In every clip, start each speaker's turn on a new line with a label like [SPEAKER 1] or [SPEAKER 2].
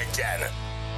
[SPEAKER 1] 1-en.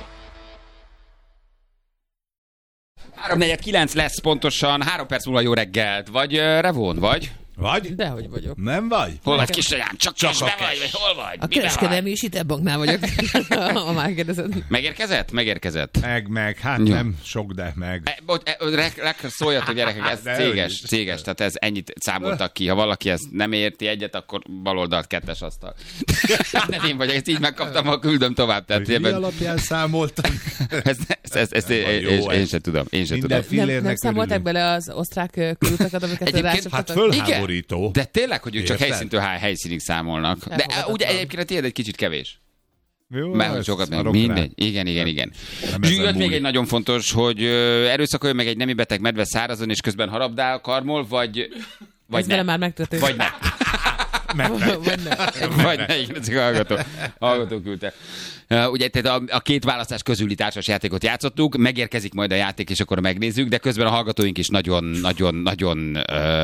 [SPEAKER 2] 3:49 lesz pontosan, 3 perc múlva jó reggelt. Vagy Revon, vagy?
[SPEAKER 3] Vagy?
[SPEAKER 4] Dehogy vagyok.
[SPEAKER 3] Nem vagy?
[SPEAKER 2] Hol vagy, kisanyám? Csak
[SPEAKER 3] a
[SPEAKER 2] be vagy,
[SPEAKER 3] cash.
[SPEAKER 2] vagy hol vagy?
[SPEAKER 4] A
[SPEAKER 2] Mibe
[SPEAKER 4] kereskedelmi és hitelbanknál vagyok. Ha már kérdezed.
[SPEAKER 2] Megérkezett? Megérkezett.
[SPEAKER 3] Meg, hát
[SPEAKER 2] Jó.
[SPEAKER 3] nem sok, de meg.
[SPEAKER 2] Szóljatok, gyerekek, ez
[SPEAKER 3] De
[SPEAKER 2] céges, tehát ez ennyit számoltak ki. Ha valaki ezt nem érti egyet, akkor baloldalt 2-es asztal. Nem én vagyok, ezt így megkaptam, ha küldöm tovább. Tehát
[SPEAKER 3] Mi alapján számoltam?
[SPEAKER 2] ezt én sem tudom.
[SPEAKER 3] Minden fillérnek
[SPEAKER 4] Nem számolták bele az osztrák körutakat, amiket
[SPEAKER 2] Egyébként,
[SPEAKER 4] rácsaptak?
[SPEAKER 3] Hát fölháborító.
[SPEAKER 2] De tényleg, hogy ők csak
[SPEAKER 3] Érted?
[SPEAKER 2] helyszíntől helyszínig számolnak. De
[SPEAKER 4] Elfogadhatatlan.
[SPEAKER 2] ugye egyébként a tiéd egy kicsit kevés.
[SPEAKER 3] Jó,
[SPEAKER 2] Mert hogy
[SPEAKER 3] ezt
[SPEAKER 2] sokat meg.
[SPEAKER 3] arok rá.
[SPEAKER 2] Mindegy. Igen.
[SPEAKER 3] Nem
[SPEAKER 2] Zsű,
[SPEAKER 3] ezen
[SPEAKER 2] jött még
[SPEAKER 3] múlik.
[SPEAKER 2] egy nagyon fontos, hogy erőszakoljon meg egy nemi beteg medve szárazon, és közben harabdál, karmol, vagy
[SPEAKER 4] Ez vele
[SPEAKER 2] ne.
[SPEAKER 4] már megtörtént.
[SPEAKER 2] Vagy ne.
[SPEAKER 4] Vagy ne.
[SPEAKER 2] Vagy ne, igen, ez a hallgató küldte. Ugye tehát a két választás közüli társas játékot játszottuk, megérkezik majd a játék, és akkor megnézzük, de közben a hallgatóink is nagyon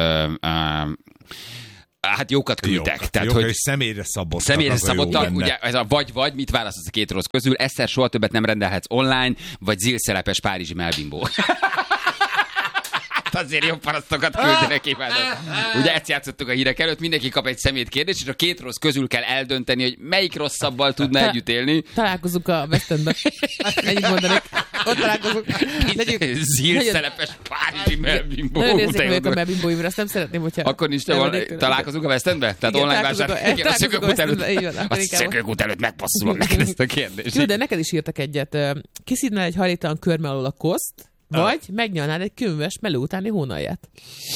[SPEAKER 2] hát jókat küldtek. Tehát, hogy
[SPEAKER 3] és személyre szabottak.
[SPEAKER 2] személyre
[SPEAKER 3] az a jó
[SPEAKER 2] szabottak,
[SPEAKER 3] benne.
[SPEAKER 2] ugye ez a vagy, mit választasz a két rossz közül, egyszer soha többet nem rendelhetsz online, vagy zilszelepes párizsi melbimbó. Azért jobb parasztokat küldenek, imádom. Ugye ezt játszottuk a hírek előtt, mindenki kap egy szemét kérdést, és a két rossz közül kell eldönteni, hogy melyik rosszabbal tudna együtt élni.
[SPEAKER 4] Találkozunk a West Endben. Ennyit mondanék. Ott találkozunk.
[SPEAKER 2] Zilszelepes párizsi melbimbó.
[SPEAKER 4] Nagyon érzékeny vagyok a melbimbóimra, azt nem szeretném, hogyha...
[SPEAKER 2] Akkor nincs találkozunk a West Endbe? Tehát
[SPEAKER 4] Igen,
[SPEAKER 2] online
[SPEAKER 4] találkozunk
[SPEAKER 2] vásár. Igen, a szökőkút előtt. A szökőkút előtt megpasszolom neked ezt a kérdést.
[SPEAKER 4] Jó, de neked is írtak egyet. Kiszívnál egy hajléktalan körme alól a koszt, vagy megnyalnád egy könyves melő utáni hónalját.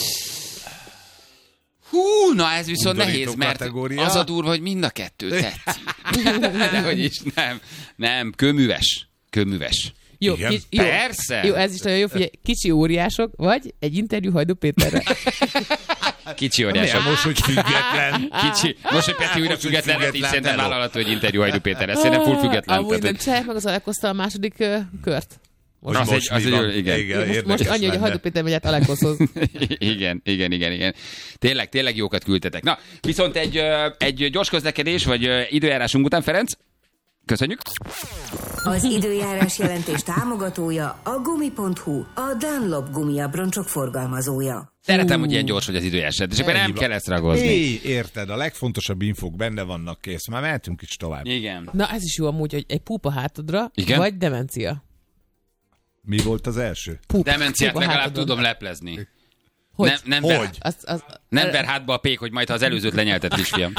[SPEAKER 2] Hú, na ez viszont
[SPEAKER 3] Undorító
[SPEAKER 2] nehéz, mert
[SPEAKER 3] kategória.
[SPEAKER 2] az a durva, hogy mind a kettő tetszik. Dehogy is, nem, kőműves.
[SPEAKER 4] Jó,
[SPEAKER 3] Igen,
[SPEAKER 4] jó.
[SPEAKER 2] persze.
[SPEAKER 4] Jó, ez is nagyon jó, figyelj, kicsi óriások, vagy egy interjú Hajdú Péterre.
[SPEAKER 2] Kicsi
[SPEAKER 3] Miért
[SPEAKER 2] óriások.
[SPEAKER 3] most, hogy független?
[SPEAKER 2] Kicsi. Most, hogy Peti újra
[SPEAKER 3] Most, hogy
[SPEAKER 2] független lett, így
[SPEAKER 3] független,
[SPEAKER 2] szerintem
[SPEAKER 3] hello.
[SPEAKER 2] vállalható, hogy interjú Hajdú Péterre. Szerintem full független.
[SPEAKER 4] Amúgy nem
[SPEAKER 2] Tehát,
[SPEAKER 4] csinálják meg az Alekosztal a második kört.
[SPEAKER 3] Most,
[SPEAKER 2] Az
[SPEAKER 3] most
[SPEAKER 2] egy-
[SPEAKER 3] mi
[SPEAKER 2] az
[SPEAKER 3] van?
[SPEAKER 2] egy- igen.
[SPEAKER 3] érdekes
[SPEAKER 4] Most annyi, hogy a
[SPEAKER 3] lenne.
[SPEAKER 4] Hajdú Péter megy át Alekoszhoz.
[SPEAKER 2] igen. Tényleg jókat küldtetek. Na, viszont egy gyors közlekedés, vagy időjárásunk után, Ferenc? Köszönjük.
[SPEAKER 5] Az időjárás jelentés támogatója a Gumi.hu, a Dunlop gumiabroncsok forgalmazója.
[SPEAKER 2] Szeretem, hogy ilyen gyors vagy az időjárás, és akkor nem
[SPEAKER 3] Ennyi
[SPEAKER 2] kell
[SPEAKER 3] van.
[SPEAKER 2] ezt ragozni.
[SPEAKER 3] Érted, a legfontosabb infók benne vannak, kész. Már mehetünk is tovább.
[SPEAKER 2] Igen.
[SPEAKER 4] Na, ez is jó amúgy, hogy egy púpa hátadra,
[SPEAKER 2] Igen?
[SPEAKER 4] vagy demencia.
[SPEAKER 3] Mi volt az első?
[SPEAKER 2] Demenciát
[SPEAKER 4] Púpa
[SPEAKER 2] legalább
[SPEAKER 4] hátadon.
[SPEAKER 2] tudom leplezni.
[SPEAKER 4] Hogy?
[SPEAKER 2] Nem
[SPEAKER 3] Hogy?
[SPEAKER 2] ver,
[SPEAKER 4] Az,
[SPEAKER 2] nem ver hátba a pék, hogy majd ha az előzőt lenyelted, kisfiam.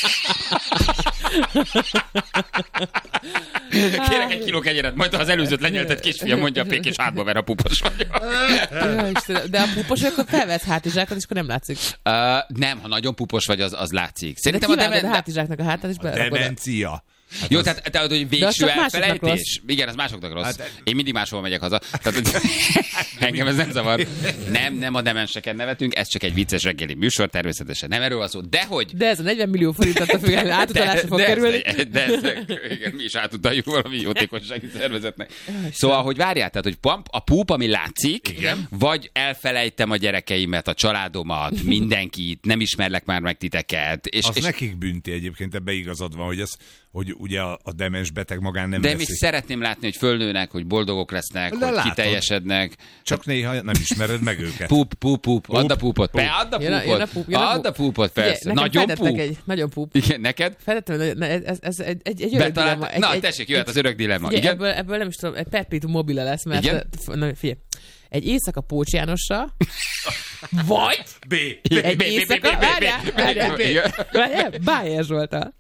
[SPEAKER 2] Kérek egy kiló kenyeret, majd ha az előzőt lenyelted, kisfiam, mondja a pék, és hátba ver a pupos vagy.
[SPEAKER 4] Ja, Istenem, de a pupos, akkor felvesz hátizsákat, és akkor nem látszik.
[SPEAKER 2] Nem, ha nagyon pupos vagy, az látszik.
[SPEAKER 4] De
[SPEAKER 2] Szerintem a
[SPEAKER 4] kivágod a hátizsáknak a hátát, és berakod.
[SPEAKER 3] Demencia. Hát
[SPEAKER 2] jó,
[SPEAKER 3] az-
[SPEAKER 2] tehát hogy
[SPEAKER 4] az
[SPEAKER 2] végső
[SPEAKER 4] csak másoknak
[SPEAKER 2] elfelejtés. Igen, az másoknak rossz.
[SPEAKER 3] Hát-
[SPEAKER 2] Én mindig máshol megyek haza. Tehát, hogy engem ez nem zavar. Nem a demenseken nevetünk, ez csak egy vicces reggeli műsor, természetesen nem erről van szó. Dehogy?
[SPEAKER 4] De ez a 40 millió forintot a függetlenül átutalásra fog kerülni.
[SPEAKER 2] De igen, mi is átutaljuk valami jótékonysági szervezetnek. Szóval, hogy várjál, tehát, hogy a púp, ami látszik,
[SPEAKER 3] Igen.
[SPEAKER 2] vagy elfelejtem a gyerekeimet, a családomat, mindenkit, nem ismerlek már meg titeket. És
[SPEAKER 3] nekik bünti egyébként, ebbe igazad van, hogy ugye a demens beteg magán nem
[SPEAKER 2] de még
[SPEAKER 3] veszi.
[SPEAKER 2] szeretném látni, hogy fölnőnek, hogy boldogok lesznek,
[SPEAKER 3] De
[SPEAKER 2] hogy
[SPEAKER 3] látod.
[SPEAKER 2] kiteljesednek.
[SPEAKER 3] Csak néha nem ismered meg őket.
[SPEAKER 2] Pup. Add a púpot.
[SPEAKER 3] Pup.
[SPEAKER 2] Add a
[SPEAKER 4] Jön a
[SPEAKER 2] púpot.
[SPEAKER 4] pup.
[SPEAKER 2] Add a púpot,
[SPEAKER 4] Figyelj,
[SPEAKER 2] persze.
[SPEAKER 4] nekem
[SPEAKER 2] Nagyon
[SPEAKER 4] fedettek
[SPEAKER 2] pup.
[SPEAKER 4] egy nagyon pup.
[SPEAKER 2] Igen, neked?
[SPEAKER 4] Fedettem, ez egy öreg dilemma.
[SPEAKER 2] Na, tessék, jöhet az örök dilemma.
[SPEAKER 4] Figyelj,
[SPEAKER 2] Igen?
[SPEAKER 4] ebből nem is tudom, egy perpetuum mobile lesz, mert...
[SPEAKER 2] Igen?
[SPEAKER 4] Na, figyelj. Egy éjszaka Pócs Jánossal, vagy
[SPEAKER 3] B.
[SPEAKER 4] egy éjszaka... Várjál, Bájer Zsoltal.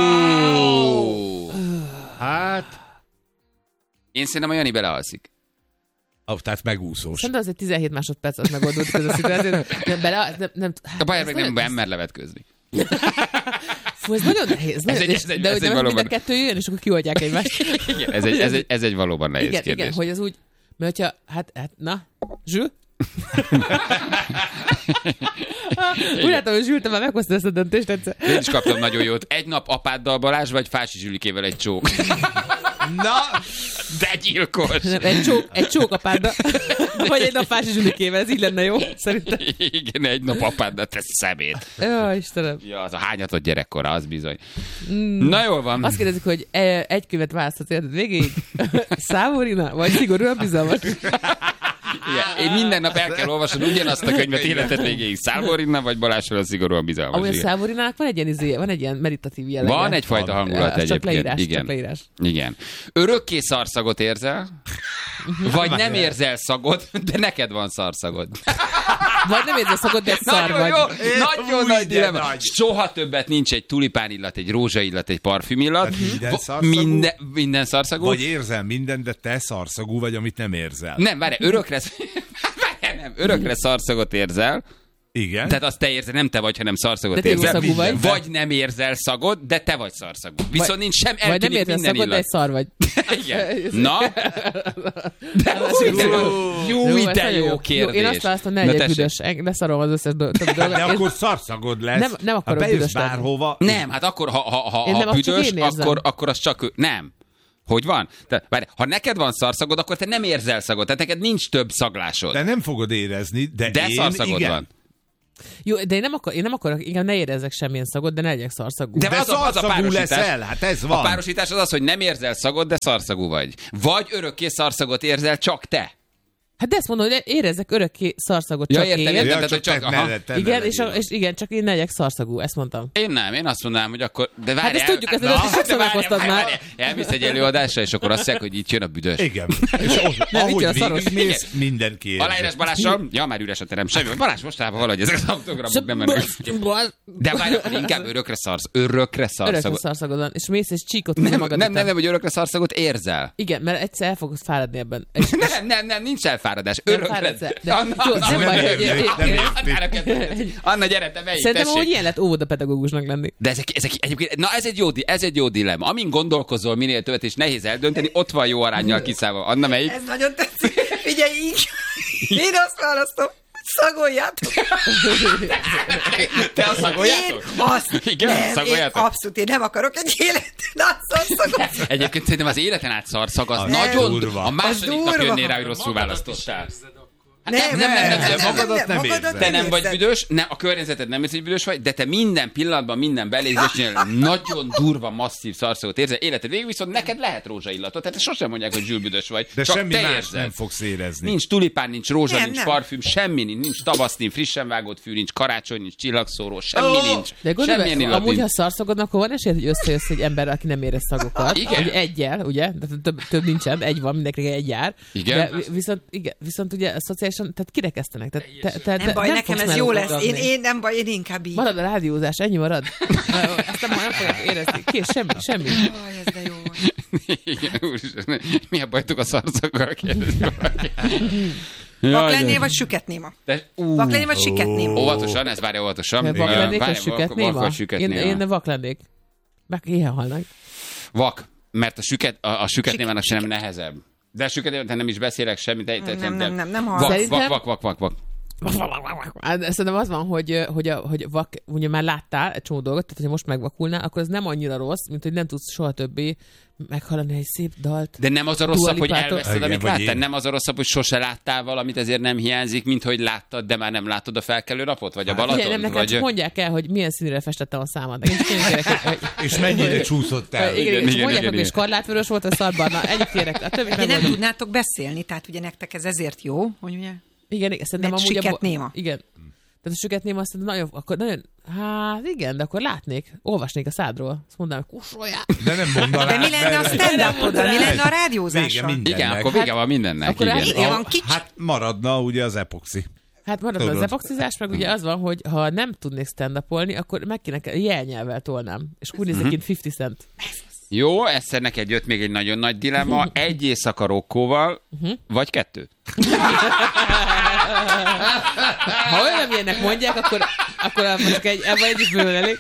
[SPEAKER 3] Hát...
[SPEAKER 2] Én szerintem a Jani belealszik.
[SPEAKER 3] Tehát megúszós.
[SPEAKER 4] Szerintem az egy 17 másodperc, az megoldódik ez a szituáció. Nem, nem,
[SPEAKER 2] A Bayer meg
[SPEAKER 4] ez
[SPEAKER 2] nem
[SPEAKER 4] nagyon-
[SPEAKER 2] mer levetkőzni.
[SPEAKER 4] Fú, ez nagyon nehéz.
[SPEAKER 2] Ez egy-
[SPEAKER 4] De
[SPEAKER 2] ez
[SPEAKER 4] hogy
[SPEAKER 2] egy
[SPEAKER 4] nem mind a
[SPEAKER 2] valóban-
[SPEAKER 4] kettő jön, és akkor kioltják egymást.
[SPEAKER 2] Igen, ez egy valóban nehéz
[SPEAKER 4] Igen,
[SPEAKER 2] kérdés.
[SPEAKER 4] igen, hogy az úgy, mert hogyha, na, Zsül? Úgy látom, hogy Zsül, te már meghoztad ezt a döntést egyszer.
[SPEAKER 2] Én is kaptam nagyon jót. Egy nap apáddal Balázs, vagy Fási Zsülikével egy csók.
[SPEAKER 3] Na,
[SPEAKER 2] De gyilkos.
[SPEAKER 4] Nem, egy csókapádda, vagy egy napás zsülikével, ez így lenne jó, szerintem.
[SPEAKER 2] Igen, egy nap apádnak tesz szemét.
[SPEAKER 4] Jó, Istenem.
[SPEAKER 2] Ja, az a hányatott gyerekkora, az bizony. Na jól van.
[SPEAKER 4] Azt kérdezik, hogy egy könyvet választhatsz életed végéig? Számorina, vagy szigorúan bizalmas?
[SPEAKER 2] Igen, én minden nap el kell olvasod ugyanazt a könyvet életed végéig. Szálvorinna vagy Balázsról a szigorúan bizalmas.
[SPEAKER 4] Ahogy a Szálvorinának van egy ilyen meditatív jellege.
[SPEAKER 2] Van egyfajta hangulat egyébként.
[SPEAKER 4] Csak leírás,
[SPEAKER 2] igen.
[SPEAKER 4] csak leírás.
[SPEAKER 2] Igen. Örökké szarszagot érzel? Vagy nem érzel szagot, de neked van szarszagod.
[SPEAKER 4] Vagy nem érzel szagot, de szar vagy.
[SPEAKER 2] Nagyon nagy dilemma. Soha többet nincs egy tulipánillat, egy rózsaillat, egy parfümillat.
[SPEAKER 3] Minden szarszagú?
[SPEAKER 2] Minden szarszagú.
[SPEAKER 3] Vagy érzel minden, de te szarszagú vagy, amit nem érzel.
[SPEAKER 2] Nem, várj, örökre szarszagot érzel.
[SPEAKER 3] Igen.
[SPEAKER 2] Tehát azt te érzel, nem te vagy, hanem szarszagot
[SPEAKER 4] de
[SPEAKER 2] érzel.
[SPEAKER 4] szagú vagy.
[SPEAKER 2] Vagy nem érzel szagot, de te vagy szarszagú. Viszont nincs sem,
[SPEAKER 4] vagy nem
[SPEAKER 2] eltűnik
[SPEAKER 4] érzel
[SPEAKER 2] minden
[SPEAKER 4] szagot, de egy
[SPEAKER 2] illat.
[SPEAKER 4] szar vagy.
[SPEAKER 2] Igen. Na? De jó, de jó kérdés.
[SPEAKER 4] Én azt választom, ne legyek büdös. Leszarom az összes dolgot.
[SPEAKER 3] De akkor szarszagod lesz.
[SPEAKER 4] Nem akarok
[SPEAKER 3] ha
[SPEAKER 4] büdös lenni.
[SPEAKER 3] bárhova.
[SPEAKER 2] Nem, hát akkor, ha büdös, akkor az csak ő. Nem. Hogy van? Tehát, várj, ha neked van szarszagod, akkor te nem érzel szagot. Tehát neked nincs több szaglásod.
[SPEAKER 3] De nem fogod érezni, de én
[SPEAKER 2] szarszagod
[SPEAKER 3] igen.
[SPEAKER 2] van.
[SPEAKER 4] Jó, de én nem akarok, inkább ne érezzek semmilyen szagot, de ne legyek szarszagú.
[SPEAKER 2] De
[SPEAKER 3] De
[SPEAKER 2] az a
[SPEAKER 3] szarszagú
[SPEAKER 2] párosítás.
[SPEAKER 3] leszel, hát ez van.
[SPEAKER 2] A párosítás az, hogy nem érzel szagot, de szarszagú vagy. Vagy örökké szarszagot érzel csak te.
[SPEAKER 4] Hát de ezt mondom, hogy érezzek örökké szarszagot
[SPEAKER 2] Ja,
[SPEAKER 4] csak
[SPEAKER 2] értem,
[SPEAKER 4] én.
[SPEAKER 2] értem.
[SPEAKER 3] Ja,
[SPEAKER 2] Tehát,
[SPEAKER 3] csak
[SPEAKER 2] hogy csak- aha.
[SPEAKER 3] te
[SPEAKER 4] Igen,
[SPEAKER 3] ne
[SPEAKER 4] és igen, csak én ne legyek szarszagú, ezt mondtam.
[SPEAKER 2] Én azt mondanám, hogy akkor... De várj,
[SPEAKER 4] Hát ezt tudjuk, ezt sokszor meghoztad már.
[SPEAKER 2] Elmész egy előadásra, és akkor azt mondják, hogy itt jön a büdös.
[SPEAKER 3] Igen. És ahogy
[SPEAKER 4] jön a szaros.
[SPEAKER 3] végigmész, mindenki érzi.
[SPEAKER 2] Aláírás Balással? Ja, már üres a terem. Semmi. Balázs, mostában valahogy ezek az autogramok nem mennek. De várj, inkább örökre
[SPEAKER 4] Örökre
[SPEAKER 2] szarszagot.
[SPEAKER 4] szarszagod van, és mész és csíkot húzol magad
[SPEAKER 2] Nem,
[SPEAKER 4] után.
[SPEAKER 2] hogy örökre szarszagot érzel.
[SPEAKER 4] Igen, mert egyszer el fogsz fáradni ebben. És
[SPEAKER 2] Nem, nincs elfáradás.
[SPEAKER 4] nem
[SPEAKER 2] Örökre.
[SPEAKER 4] fáradsz el. De jó, nem baj,
[SPEAKER 2] Anna, gyere, te melyik,
[SPEAKER 4] szerintem,
[SPEAKER 2] tessék.
[SPEAKER 4] hogy ilyen lett óvodapedagógusnak lenni.
[SPEAKER 2] De ezek egyébként, na ez egy jó dilemma. Amin gondolkozol minél többet, és nehéz eldönteni, ott van jó aránnyal kiszámolva. Anna, melyik?
[SPEAKER 1] Ez nagyon tetszik. Figyelj így. Én azt választom, szagoljátok.
[SPEAKER 2] Te azt szagoljátok?
[SPEAKER 1] Én azt
[SPEAKER 2] Igen,
[SPEAKER 1] nem,
[SPEAKER 2] szagoljátok?
[SPEAKER 1] abszolút, én nem akarok egy életet, szarszagot.
[SPEAKER 2] Egyébként szerintem az életen át szarszag az
[SPEAKER 3] Az
[SPEAKER 2] nagyon
[SPEAKER 3] durva.
[SPEAKER 2] A második nap
[SPEAKER 1] durva.
[SPEAKER 2] jönnél rá, hogy rosszul választottál.
[SPEAKER 1] Nem,
[SPEAKER 3] de magadat nem érzed.
[SPEAKER 2] Te nem vagy büdös, a környezeted nem érzi, hogy büdös vagy, de te minden pillanatban, minden belézésnél nagyon durva, masszív szarszagot érzel. Életed végig viszont neked lehet rózsaillatot. Tehát sosem mondják, hogy zsülbüdös vagy.
[SPEAKER 3] De
[SPEAKER 2] csak
[SPEAKER 3] semmi
[SPEAKER 2] te
[SPEAKER 3] más
[SPEAKER 2] érzed.
[SPEAKER 3] nem fogsz érezni.
[SPEAKER 2] Nincs tulipán, nincs rózsa,
[SPEAKER 1] Nem,
[SPEAKER 2] nincs
[SPEAKER 1] nem.
[SPEAKER 2] parfüm, semmi nincs tavasz, nincs frissen vágott fű, nincs karácsony, nincs csillagszóró, semmi nincs.
[SPEAKER 4] De gondolj,
[SPEAKER 2] Semmilyen illat
[SPEAKER 4] amúgy, ha
[SPEAKER 2] nincs.
[SPEAKER 4] szarszagod, akkor van esélyed, hogy összejössz egy ember, aki nem érez szagokat.
[SPEAKER 2] Igen.
[SPEAKER 4] Ugye egyel, ugye? De több nincsen, egy van, mindenkinek egy jár.
[SPEAKER 2] Igen.
[SPEAKER 4] De viszont ugye szociálisan, tehát kirekesztenek. Tehát
[SPEAKER 1] Nem baj, nekem ez jó lesz.
[SPEAKER 4] Én
[SPEAKER 1] Én nem baj, én inkább így.
[SPEAKER 4] marad a rádiózás, ennyi marad. Ezt nem fogják érezni. Kész, semmi.
[SPEAKER 1] Aj, ez de jó.
[SPEAKER 2] Igen, úristen, mi a bajtok a szarszaggal kérdezni valaki?
[SPEAKER 1] Vak lennél, vagy süket néma? Vak lennél, vagy süket néma?
[SPEAKER 2] Óvatosan, ez várja óvatosan.
[SPEAKER 4] Vak lennék,
[SPEAKER 2] Várj,
[SPEAKER 4] vagy süket
[SPEAKER 2] vak
[SPEAKER 4] néma?
[SPEAKER 2] vagy süket néma.
[SPEAKER 4] Én vak lennék. Meg ilyen halnak.
[SPEAKER 2] Vak, mert a süket némának sem nehezebb. De a süket némának nem is beszélek semmit.
[SPEAKER 1] Nem hallom.
[SPEAKER 2] Vak.
[SPEAKER 4] Szerintem az van, hogy vak, ugye már láttál egy csomó dolgot, tehát hogyha most megvakulnál, akkor ez nem annyira rossz, mint hogy nem tudsz soha többé meghallani egy szép dalt.
[SPEAKER 2] De nem az a rosszabb, hogy
[SPEAKER 4] Dua Lipától.
[SPEAKER 2] elveszed,
[SPEAKER 3] Igen,
[SPEAKER 2] amit
[SPEAKER 3] vagy
[SPEAKER 2] láttál?
[SPEAKER 3] én.
[SPEAKER 2] Nem az a rosszabb, hogy sose láttál valamit, ezért nem hiányzik, mint hogy láttad, de már nem látod a felkelő napot? Vagy a
[SPEAKER 4] Figyelj,
[SPEAKER 2] Balatont?
[SPEAKER 4] nem, nekem csak mondják el, hogy milyen színűre festettem a számat. Én csak kérek, hogy...
[SPEAKER 3] És mennyire csúszott el.
[SPEAKER 4] Igen, és mondják,
[SPEAKER 2] igen.
[SPEAKER 4] hogy skarlátvörös volt, a szarbarna. Ennyit kérek. A többi
[SPEAKER 1] Ugye
[SPEAKER 4] nem
[SPEAKER 1] nem
[SPEAKER 4] mondom.
[SPEAKER 1] tudnátok beszélni, tehát ugye nektek ez ezért jó, hogy ugye...
[SPEAKER 4] Igen, szerintem
[SPEAKER 1] Mert
[SPEAKER 4] amúgy...
[SPEAKER 1] süket néma.
[SPEAKER 4] Igen. Tehát a süket néma azt nagyon... Hát igen, de akkor látnék, olvasnék a szádról. Azt mondanám, hogy kussoljál.
[SPEAKER 3] De nem mondanám.
[SPEAKER 1] De mi lenne a stand-up-oddal? Mi lenne a
[SPEAKER 3] Vége
[SPEAKER 1] rádiózással?
[SPEAKER 3] mindennek.
[SPEAKER 2] Igen, akkor vége van mindennek.
[SPEAKER 4] akkor
[SPEAKER 2] Igen.
[SPEAKER 1] Igen, van kicsi.
[SPEAKER 3] Hát maradna ugye az epoxi.
[SPEAKER 4] Hát maradna az
[SPEAKER 3] Tudod.
[SPEAKER 4] epoxizás, meg ugye az van, hogy ha nem tudnék stand-upolni, akkor meg kéne jelnyelvvel tolnám. És úgy nézek, mint 50 Cent.
[SPEAKER 2] Jó, egyszer neked jött még egy nagyon nagy dilemma. Egy éjszaka Rokkóval, vagy kettő?
[SPEAKER 4] Ha olyan ilyenek mondják, akkor mondjuk ebben egy is bőven elég.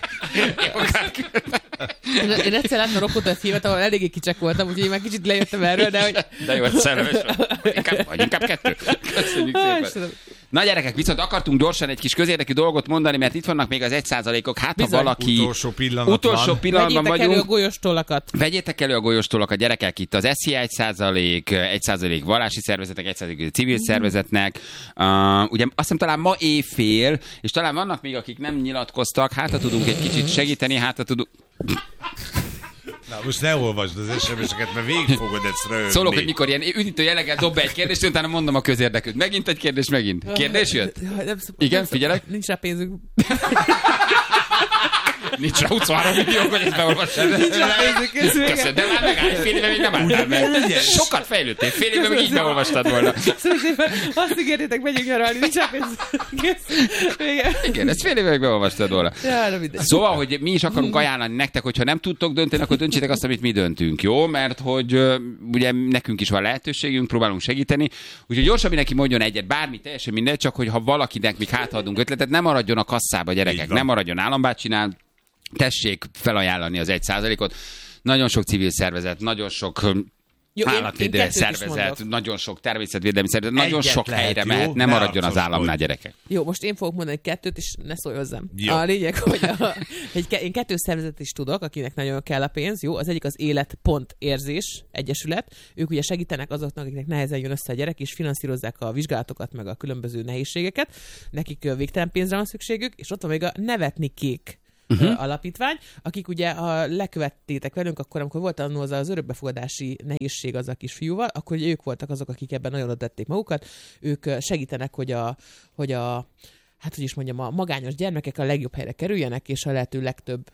[SPEAKER 4] Én egyszer láttam Rokkótól a filmet, ahol eléggé kicsek voltam, úgyhogy én már kicsit lejöttem erről, de hogy...
[SPEAKER 2] De jó, hogy szerelmes vagy. Inkább kettő. Köszönjük szépen. Na gyerekek, viszont akartunk gyorsan egy kis közérdekű dolgot mondani, mert itt vannak még az 1%-ok. Hát ha
[SPEAKER 4] Bizony.
[SPEAKER 2] valaki...
[SPEAKER 3] Utolsó pillanatban
[SPEAKER 4] Vegyétek
[SPEAKER 2] vagyunk.
[SPEAKER 4] elő a golyóstollakat.
[SPEAKER 2] Vegyétek elő a golyóstollakat, gyerekek, itt az SZIA 1%, vallási szervezetek 1% civil szervezetnek. Ugye azt hiszem talán ma éjfél, és talán vannak még, akik nem nyilatkoztak, hát ha tudunk egy kicsit segíteni, hát ha tudunk...
[SPEAKER 3] Na, most ne olvasd az SMS-eket, mert végig fogod ezt röhögni.
[SPEAKER 2] Szólok, hogy mikor ilyen üdítő jelleggel dob be egy kérdést, utána mondom a közérdekűt. Megint egy kérdés, megint. Kérdés jött? Igen, figyelek.
[SPEAKER 4] Nincs rá pénzünk.
[SPEAKER 2] Nincs rá 23 millió, hogy ezt beolvassad. Köszönöm, de már megállj, fél éve még nem álltál meg. Sokat fejlődtél, fél éve még így beolvastad volna.
[SPEAKER 4] Azt ígértétek, megyünk nyaralni, nincs rá pénzünk.
[SPEAKER 2] Igen, ezt fél éve még beolvastad volna.
[SPEAKER 4] Ja,
[SPEAKER 2] Szóval, hogy mi is akarunk ajánlani nektek, hogyha nem tudtok dönteni, akkor döntsétek azt, amit mi döntünk, jó? Mert hogy ugye nekünk is van lehetőségünk, próbálunk segíteni. Úgyhogy gyorsan mindenki mondjon egyet, bármi, teljesen mindegy, csak hogy ha valakinek még hátadunk ötletet, nem maradjon a kasszába, gyerekek, nem maradjon állambácsinál, tessék felajánlani az 1%-ot. Nagyon sok civil szervezet, nagyon sok állatvédelmi szervezet, nagyon sok természetvédelmi szervezet, nagyon sok helyre mehet, nem maradjon az államnál, gyerekek.
[SPEAKER 4] Jó, most én fogok mondani 2, és ne szólj hozzám.
[SPEAKER 3] Jó.
[SPEAKER 4] A lényeg, hogy én 2 szervezet is tudok, akinek nagyon kell a pénz. Jó, az egyik az Élet.érzés Egyesület. Ők ugye segítenek azoknak, akiknek nehezen jön össze a gyerek, és finanszírozzák a vizsgálatokat, meg a különböző nehézségeket. Nekik végtelen pénzre van szükségük, és ott van még a Nevetni Kék alapítvány, akik ugye, ha lekövettétek velünk, akkor amikor volt annó az örökbefogadási nehézség az a kisfiúval, akkor ugye ők voltak azok, akik ebben nagyon odatették magukat. Ők segítenek, hogy a hát hogy is mondjam, a magányos gyermekek a legjobb helyre kerüljenek, és a lehető legtöbb,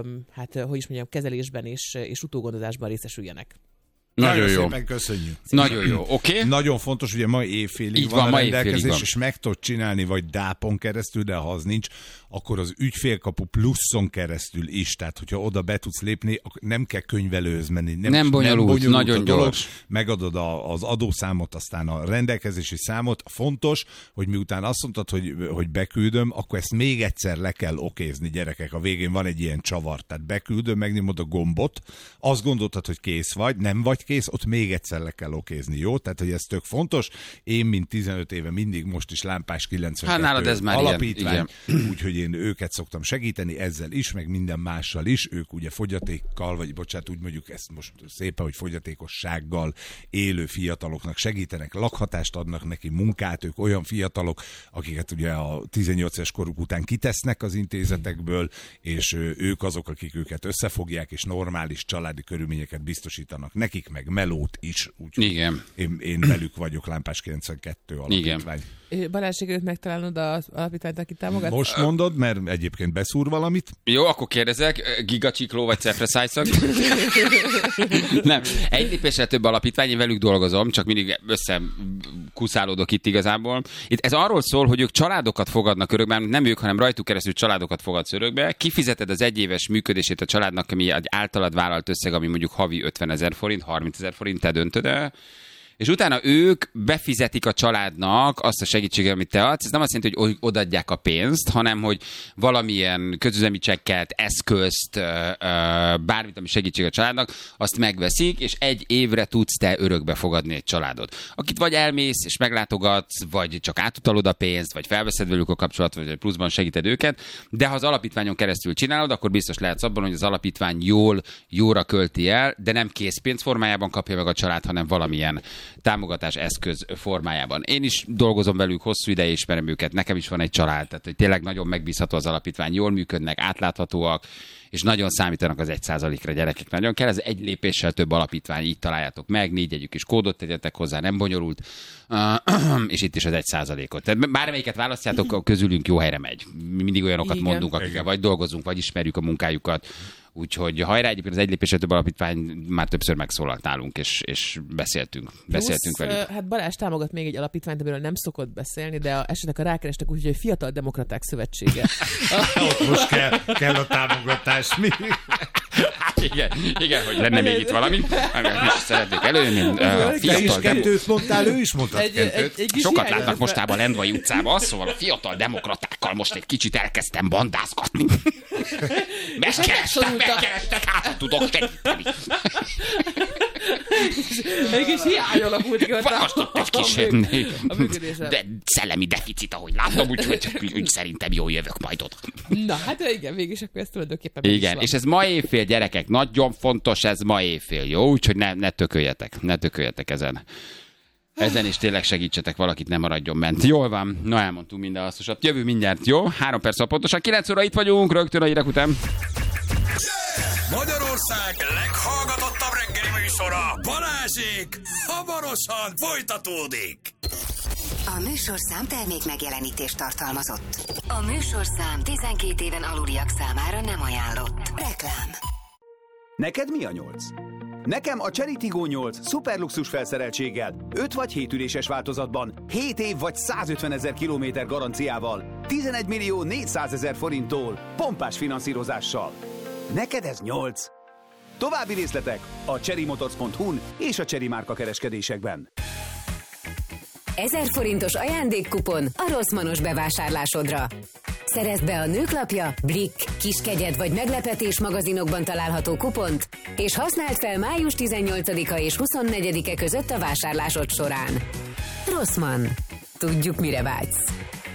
[SPEAKER 4] kezelésben és utógondozásban részesüljenek.
[SPEAKER 2] Nagyon jó.
[SPEAKER 3] Szépen köszönjük.
[SPEAKER 2] Nagyon jó, oké?
[SPEAKER 3] Nagyon fontos, ugye ma éjfélig
[SPEAKER 2] Így
[SPEAKER 3] van
[SPEAKER 2] van,
[SPEAKER 3] a
[SPEAKER 2] ma
[SPEAKER 3] rendelkezés,
[SPEAKER 2] éjfélig van.
[SPEAKER 3] és meg tudod csinálni, vagy dápon keresztül, de ha az nincs, akkor az ügyfélkapu pluszon keresztül is. Tehát, hogyha oda be tudsz lépni, akkor nem kell könyvelőhöz menni.
[SPEAKER 2] Nem bonyolult, nagyon
[SPEAKER 3] a dolog.
[SPEAKER 2] gyors.
[SPEAKER 3] Megadod az adószámot, aztán a rendelkezési számot. Fontos, hogy miután azt mondtad, hogy beküldöm, akkor ezt még egyszer le kell okézni, gyerekek. A végén van egy ilyen csavar. Tehát beküldöm, megnyomod a gombot, azt gondoltad, hogy kész vagy, nem vagy kész, ott még egyszer le kell okézni, jó? Tehát, hogy ez tök fontos. Én, mint 15 éve mindig most is Lámpás 92
[SPEAKER 2] hát nálad ez már
[SPEAKER 3] alapítvány, úgyhogy én őket szoktam segíteni ezzel is, meg minden mással is. Ők ugye fogyatékkal, vagy bocsánat, úgy mondjuk ezt most szépen, hogy fogyatékossággal élő fiataloknak segítenek, lakhatást adnak neki, munkát. Ők olyan fiatalok, akiket ugye a 18 éves koruk után kitesznek az intézetekből, és ők azok, akik őket összefogják, és normális családi körülményeket biztosítanak nekik, meg melót is. Úgyhogy
[SPEAKER 2] igen.
[SPEAKER 3] Én velük vagyok, Lámpás 92 alapítvány.
[SPEAKER 4] Balázs, sikerült megtalálnod az alapítványt, aki támogat?
[SPEAKER 3] Most mondod, mert egyébként beszúr valamit.
[SPEAKER 2] Jó, akkor kérdezek, gigacsikló vagy cefreszájszak? Nem, egy lépésre több alapítvány, én velük dolgozom, csak mindig összekuszálódok itt igazából. Itt ez arról szól, hogy ők családokat fogadnak örökbe, nem ők, hanem rajtuk keresztül családokat fogadsz örökbe, kifizeted az egyéves működését a családnak, ami egy általad vállalt összeg, ami mondjuk havi 50 000 forint, 30 000 forint, te döntöd el, és utána ők befizetik a családnak azt a segítséget, amit te adsz. Ez nem azt jelenti, hogy odaadják a pénzt, hanem hogy valamilyen közüzemi csekket, eszközt, bármit, ami segítség a családnak, azt megveszik, és egy évre tudsz te örökbe fogadni egy családot. Akit vagy elmész és meglátogatsz, vagy csak átutalod a pénzt, vagy felveszed velük a kapcsolatot, vagy pluszban segíted őket, de ha az alapítványon keresztül csinálod, akkor biztos lehetsz abban, hogy az alapítvány jóra költi el, de nem készpénz formájában kapja meg a család, hanem valamilyen támogatás eszköz formájában. Én is dolgozom velük, hosszú ideje ismerem őket, nekem is van egy család, tehát hogy tényleg nagyon megbízható az alapítvány, jól működnek, átláthatóak, és nagyon számítanak az 1%-ra, gyerekek. Nagyon kell, ez egy lépéssel több alapítvány, így találjátok meg, 4 jegyük is kódot tegyetek hozzá, nem bonyolult, és itt is az 1%-ot. Tehát bármelyiket választjátok, közülünk jó helyre megy. Mi mindig olyanokat mondunk, akikkel vagy dolgozunk, vagy ismerjük a munkájukat. Úgyhogy hajrá, egyébként az egy lépésre több alapítvány már többször megszólalt nálunk, és beszéltünk velük.
[SPEAKER 4] Hát Balázs támogat még egy alapítványt, amiről nem szokott beszélni, de esetleg a rákerestek úgy, hogy Fiatal Demokraták Szövetsége.
[SPEAKER 3] Ott most kell a támogatás. Mi?
[SPEAKER 2] Igen, hogy lenne még itt valami. Amit is szeretnék előjönni.
[SPEAKER 3] Te is kettőt mondtál, ő is mondta
[SPEAKER 2] kettőt. Sokat látnak mostában a Lendvai utcában, szóval a Fiatal Demokratákkal most egy kicsit elkezdtem bandázgatni. Megkerestek, hát tudok segíteni.
[SPEAKER 4] Egy kis hiány alakult ki
[SPEAKER 2] Most ott egy kis
[SPEAKER 4] a működésem.
[SPEAKER 2] de szellemi deficit, ahogy látom, úgyhogy szerintem jól jövök majd oda.
[SPEAKER 4] Na, hát igen, végig akkor ezt tulajdonképpen
[SPEAKER 2] Igen, és ez ma éjfél, gyerekek, nagyon fontos ez ma éjfél, jó? Úgyhogy ne tököljetek ezen. Ezen is tényleg segítsetek valakit, nem maradjon ment. Jól van, na elmondtunk minden hasznosat. Jövő mindjárt, jó? 3 perc pontosan, 9 óra itt vagyunk, rögtön a hírek után.
[SPEAKER 6] Magyarország leghallgatottabb reggeli műsora, Balázsék, hamarosan folytatódik.
[SPEAKER 5] A műsorszám termék megjelenítést tartalmazott. A műsorszám 12 éven aluliak számára nem ajánlott. Reklám.
[SPEAKER 7] Neked mi a 8? Nekem a Chery Tiggo 8 szuperluxus felszereltséggel, 5 vagy 7 üléses változatban, 7 év vagy 150 000 kilométer garanciával, 11 millió 400 000 forinttól, pompás finanszírozással. Neked ez 8. További részletek a cherrymotors.hu-n és a Chery márka kereskedésekben.
[SPEAKER 5] 1000 forintos ajándékkupon a Rossmannos bevásárlásodra. Szerezd be a Nőklapja, Blick, Kiskegyed vagy Meglepetés magazinokban található kupont, és használd fel május 18-a és 24-e között a vásárlásod során. Rossmann. Tudjuk, mire vágysz.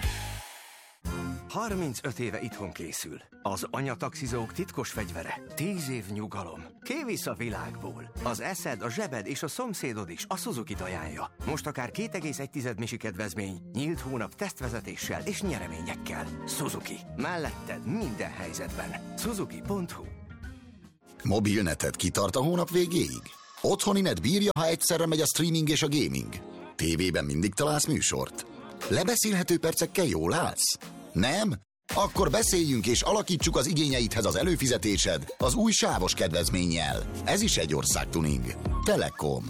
[SPEAKER 8] 35 éve itthon készül. Az anyataxizók titkos fegyvere. 10 év nyugalom. Kivisz a világból. Az eszed, a zsebed és a szomszédod is a Suzuki-t ajánlja. Most akár 2,1 misi kedvezmény, nyílt hónap tesztvezetéssel és nyereményekkel. Suzuki. Melletted minden helyzetben. Suzuki.hu.
[SPEAKER 9] Mobilneted kitart a hónap végéig? Otthoni net bírja, ha egyszerre megy a streaming és a gaming? Tévében mindig találsz műsort? Lebeszélhető percekkel jól állsz? Nem? Akkor beszéljünk és alakítsuk az igényeidhez az előfizetésed az új sávos kedvezménnyel. Ez is egy országtuning. Telekom.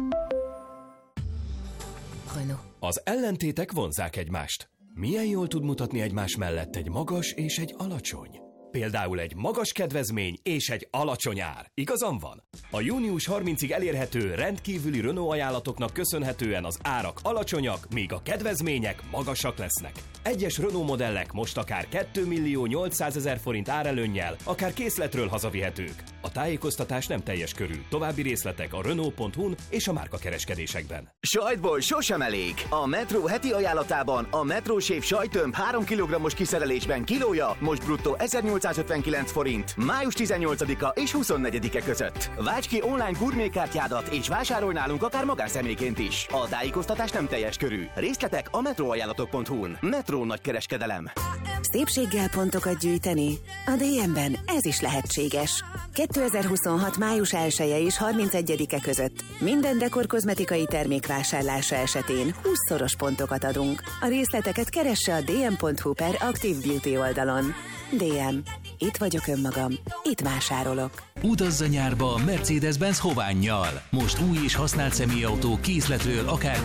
[SPEAKER 10] Az ellentétek vonzzák egymást. Milyen jól tud mutatni egymás mellett egy magas és egy alacsony? Például egy magas kedvezmény és egy alacsony ár. Igazam van? A június 30-ig elérhető rendkívüli Renault ajánlatoknak köszönhetően az árak alacsonyak, míg a kedvezmények magasak lesznek. Egyes Renault modellek most akár 2 millió 800 000 forint árelőnnyel, akár készletről hazavihetők. A tájékoztatás nem teljes körű. További részletek a Renault.hu-n és a márkakereskedésekben.
[SPEAKER 7] Sajtból sosem elég. A Metro heti ajánlatában a Metro Shave sajttömb 3 kg-os kiszerelésben kilója most bruttó 1859 forint. Május 18-a és 24-e között. Válts ki online gurmékártyádat és vásárolj nálunk akár magánszemélyként is. A tájékoztatás nem teljes körű. Részletek a metroajánlatok.hu-n. Metro nagykereskedelem.
[SPEAKER 5] Szépséggel pontokat gyűjteni? A DM-ben ez is lehetséges. 2026. május 1-e és 31-e között minden dekor kozmetikai termék vásárlása esetén 20-szoros pontokat adunk. A részleteket keresse a dm.hu/Active Beauty oldalon. DM. Itt vagyok önmagam. Itt vásárolok.
[SPEAKER 11] Utazz a nyárba a Mercedes-Benz Hovánnyal. Most új és használt személyautó készletről akár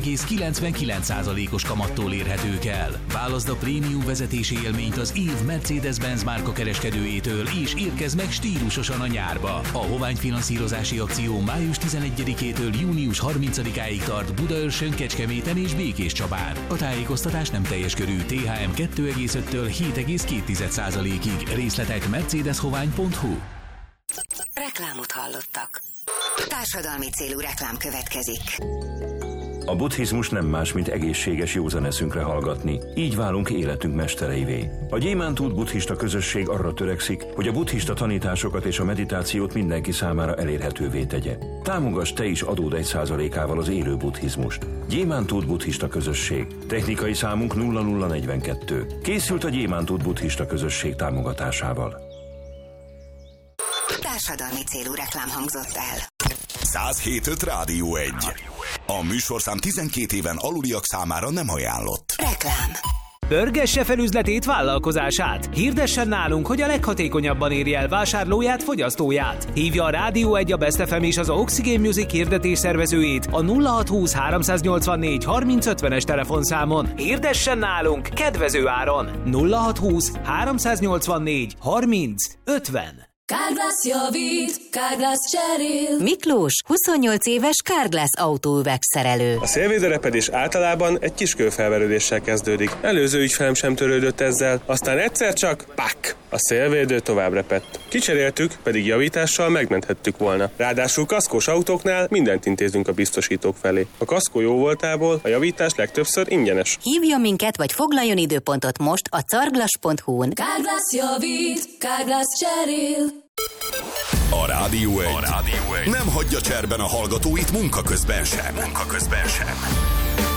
[SPEAKER 11] 2,99%-os kamattól érhetők el. Válaszd a prémium vezetési élményt az év Mercedes-Benz márka kereskedőjétől, és érkezz meg stílusosan a nyárba. A Hovány finanszírozási akció május 11-től június 30-áig tart Budaörsön, Kecskeméten és Békéscsabán. A tájékoztatás nem teljes körű. THM 2,5-től 7,2%-ig. Részletek mercedeshovány.hu.
[SPEAKER 5] Reklámot hallottak. Társadalmi célú reklám következik.
[SPEAKER 12] A buddhizmus nem más, mint egészséges józan eszünkre hallgatni. Így válunk életünk mestereivé. A Gyémántút buddhista közösség arra törekszik, hogy a buddhista tanításokat és a meditációt mindenki számára elérhetővé tegye. Támogass te is adód 1%-ával az élő buddhizmust. Gyémántút buddhista közösség. Technikai számunk 0042. Készült a Gyémántút buddhista közösség támogatásával.
[SPEAKER 5] Társadalmi célú reklám hangzott el.
[SPEAKER 6] 107.5 Rádió 1. A műsorszám 12 éven aluliak számára nem ajánlott.
[SPEAKER 5] Reklám.
[SPEAKER 13] Pörgesse fel üzletét, vállalkozását. Hirdessen nálunk, hogy a leghatékonyabban érje el vásárlóját, fogyasztóját. Hívja a Rádió 1, a Best FM és az Oxygen Music hirdetés szervezőjét a 0620 384 3050-es telefonszámon. Hirdessen nálunk kedvező áron. 0620 384 3050.
[SPEAKER 14] Carglass javít, Carglass cserél.
[SPEAKER 5] Miklós, 28 éves Carglass autóüvegszerelő.
[SPEAKER 15] A szélvédőrepedés általában egy kis kőfelverődéssel kezdődik. Előző ügyfelem sem törődött ezzel, aztán egyszer csak, pak! A szélvédő tovább repett. Kicseréltük, pedig javítással megmenthettük volna. Ráadásul kaszkós autóknál mindent intézünk a biztosítók felé. A kaszkó jó voltából a javítás legtöbbször ingyenes.
[SPEAKER 16] Hívjon minket, vagy foglaljon időpontot most a carglass.hu-n.
[SPEAKER 14] Carglass javít, Carglass cserél.
[SPEAKER 6] A Rádió 1 nem hagyja cserben a hallgatóit munka közben sem.